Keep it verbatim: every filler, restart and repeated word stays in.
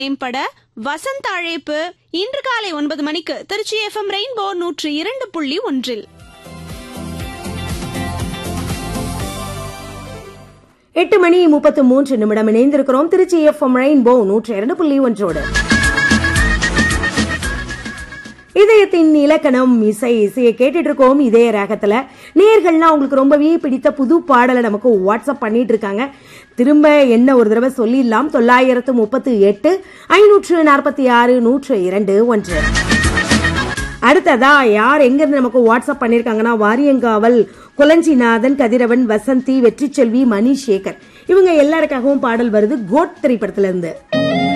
மேம்பட வசந்த அழைப்பு இன்று காலை ஒன்பது மணிக்கு திருச்சி எஃப்எம் ரெயின்போ நூற்று இரண்டு புள்ளி ஒன்றில். எட்டு மணி முப்பத்து மூன்று நிமிடம் இணைந்திருக்கிறோம் திருச்சி எஃப்எம் ரெயின்போ நூற்று இரண்டு புள்ளி ஒன்றோடு. இதயத்தின் இலக்கணம் இசை இசையை கேட்டுட்டு இருக்கோம். இதய ராகத்துல நேர்கள்லாம் உங்களுக்கு ரொம்பவே பிடித்த புது பாடலை நமக்கு வாட்ஸ்அப் பண்ணிட்டு இருக்காங்க. திரும்ப என்ன ஒரு தடவை சொல்லிடலாம். தொள்ளாயிரத்து முப்பத்தி எட்டு ஐநூற்று நாற்பத்தி ஆறு நூற்று இரண்டு ஒன்று. அடுத்ததா யார் எங்க இருந்து நமக்கு வாட்ஸ்அப் பண்ணிருக்காங்கன்னா வாரியங்காவல் குலஞ்சிநாதன், கதிரவன், வசந்தி, வெற்றி செல்வி, மணி சேகர் இவங்க எல்லாருக்காகவும் பாடல் வருது கோட் திரைப்படத்துல இருந்து.